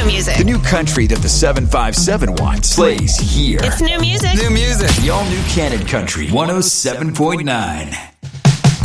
music. The new country that the 757 wants plays here. It's new music. New music. The all-new Canon Country 107.9.